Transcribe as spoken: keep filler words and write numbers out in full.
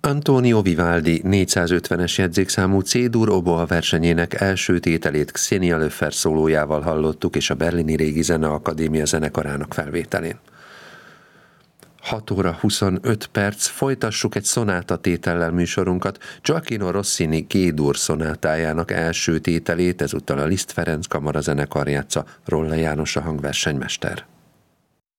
Antonio Vivaldi négyszázötvenes jegyzékszámú C-dur oboa versenyének első tételét Xenia Löffer szólójával hallottuk, és a Berlini Régi Zeneakadémia zenekarának felvételén. hat óra huszonöt perc, folytassuk egy szonáta tétellel műsorunkat, Gioacchino Rossini G-dur szonátájának első tételét, ezúttal a Liszt Ferenc kamarazenekar játsza, Rolla János a hangversenymester.